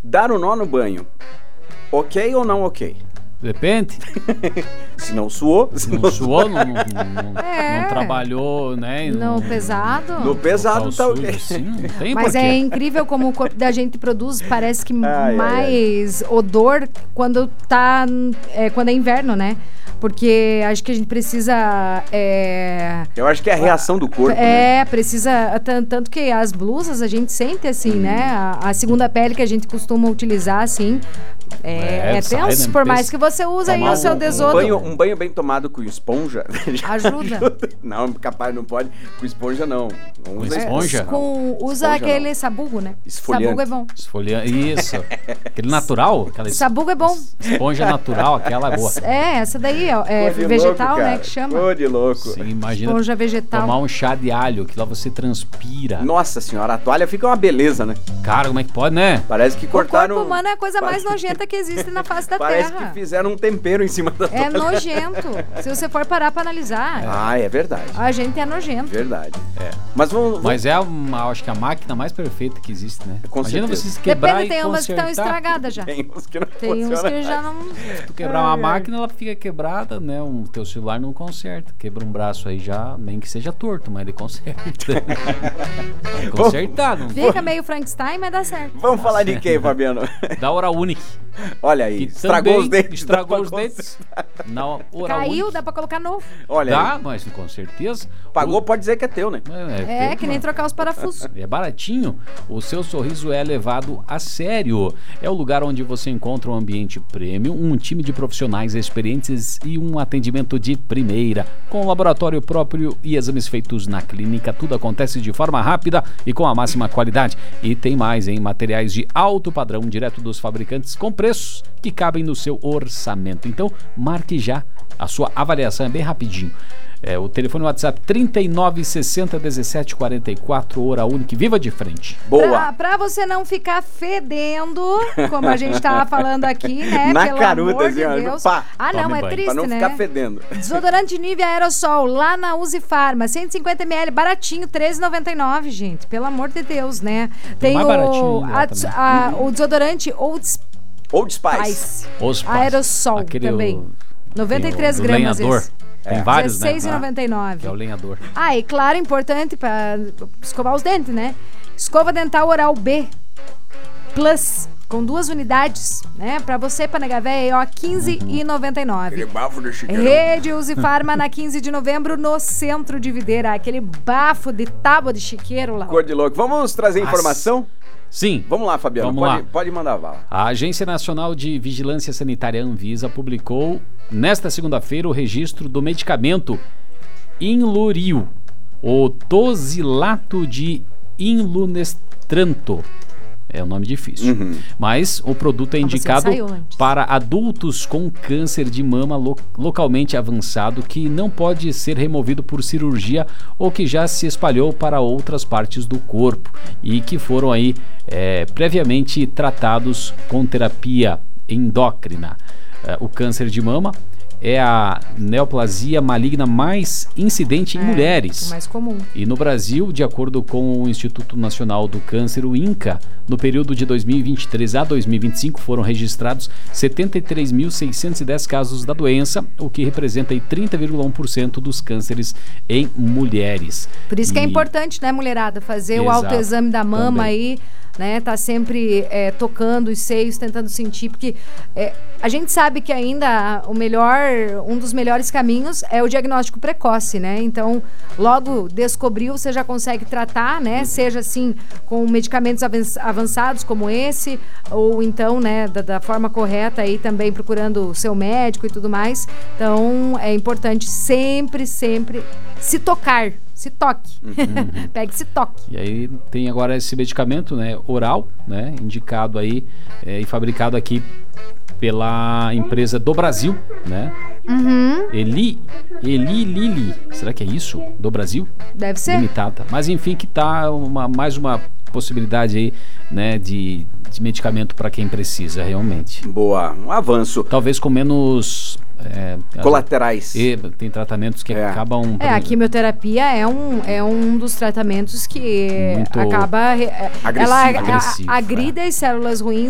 Dar o nó no banho, ok ou não ok? Depende. Se não suou... Não suou, não trabalhou, né? No pesado. No pesado tá ok. Sim, não tem Mas porquê. é incrível como o corpo da gente produz, parece que mais odor quando quando é inverno, né? Porque acho que a gente precisa... Eu acho que é a reação do corpo, né? Precisa... Tanto que as blusas a gente sente assim, né? A segunda pele que a gente costuma utilizar, assim... tenso, por mais que você use aí o seu desodorante. Um banho bem tomado com esponja ajuda. Não, capaz, não pode. Com esponja, não. Não usa esponja? Usa esponja, aquele não. Sabugo, né? Esfoliante. Sabugo é bom. Isso. Aquele natural. Sabugo é bom. Esponja natural, aquela é boa. Essa daí é Cor de vegetal, louco, né? Que chama. Cor de louco. Sim, imagina Esponja vegetal. tomar um chá de alho, que lá você transpira. Nossa senhora, a toalha fica uma beleza, né? Cara, como é que pode, né? Parece que cortaram... O corpo humano é a coisa mais nojenta que existe na face da Parece Terra. que fizeram um tempero em cima da toalha. É nojento. Se você for parar pra analisar, É verdade. a gente é nojento. Verdade. Mas vamos... acho que a máquina mais perfeita que existe, né? Com Imagina certeza. vocês quebrar Depende, e tem umas que estão consertar. estragadas já. Tem uns que não Tem uns funcionam. que já não... Se tu quebrar uma máquina, ela fica quebrada, né? O teu celular não conserta. Quebra um braço aí já, nem que seja torto, mas ele conserta. Vai consertar, não Fica meio Frankenstein, mas dá certo. Vamos falar de quem, Fabiano? da Oral Unique. Olha aí, Que estragou também os dentes. Estragou dá os pra dentes. Na Oral Caiu, Unique. dá pra colocar novo. Olha Dá, aí. mas com certeza. Pagou, pode dizer que é teu, né? É, que nem trocar os parafusos. É baratinho. O seu sorriso é levado a sério. É o lugar onde você encontra um ambiente premium, um time de profissionais experientes e um atendimento de primeira. Com laboratório próprio e exames feitos na clínica, tudo acontece de forma rápida e com a máxima qualidade. E tem mais, hein? Materiais de alto padrão, direto dos fabricantes, com preços que cabem no seu orçamento. Então, marque já. A sua avaliação é bem rapidinho. O telefone WhatsApp 39 60 17 44, Oral Unique. Viva de frente. Boa. Pra você não ficar fedendo, como a gente tava falando aqui, né? Na Pelo caruda, amor de assim, Deus. pá. Ah, não, Tome é banho. triste, Pra não né? ficar fedendo. Desodorante Nivea Aerosol, lá na Uzi Farma, 150ml, baratinho, R$13,99, gente. Pelo amor de Deus, né? Tem mais baratinho lá também. o desodorante Old Old Spice. Spice. Os Aerosol aquele também. 93 o gramas lenhador. esse. Tem vários, né? R$16,99. Que é o lenhador. Ah, e claro, importante pra escovar os dentes, né? Escova dental Oral B Plus, com 2 unidades, né? Pra você, pra nega véia, ó, R$15,99. bafo do chiqueirão. Rede Uzi Farma na 15 de novembro, no centro de Videira. Aquele bafo de tábua de chiqueiro lá. Cor de louco. Vamos trazer informação? Sim. Vamos lá, Fabiano. Vamos lá. Pode mandar bala. A Agência Nacional de Vigilância Sanitária Anvisa publicou nesta segunda-feira o registro do medicamento Inluril, o tosilato de inlunestranto. É um nome difícil. Mas o produto é indicado para adultos com câncer de mama localmente avançado que não pode ser removido por cirurgia ou que já se espalhou para outras partes do corpo e que foram aí previamente tratados com terapia endócrina. O câncer de mama é a neoplasia maligna mais incidente em mulheres. O mais comum. E no Brasil, de acordo com o Instituto Nacional do Câncer, o INCA, no período de 2023 a 2025 foram registrados 73.610 casos da doença, o que representa aí 30,1% dos cânceres em mulheres. Por isso que é importante, né, mulherada, fazer o autoexame da mama aí, né, tá sempre tocando os seios, tentando sentir, porque a gente sabe que ainda um dos melhores caminhos é o diagnóstico precoce, né, então logo descobriu, você já consegue tratar, né, seja assim com medicamentos avançados como esse, ou então, né, da forma correta aí também procurando o seu médico e tudo mais. Então é importante sempre se tocar. Se toque. Pegue, se toque. E aí tem agora esse medicamento, né, oral, né, indicado aí e fabricado aqui pela empresa do Brasil, né? Eli Lilly, será que é isso? Do Brasil? Deve ser. Limitada. Mas enfim, que tá mais uma possibilidade aí, né, de medicamento para quem precisa realmente. Boa, um avanço. Talvez com menos colaterais. Tem tratamentos que acabam... A quimioterapia é um dos tratamentos que muito acaba... agressivo, ela agride as células ruins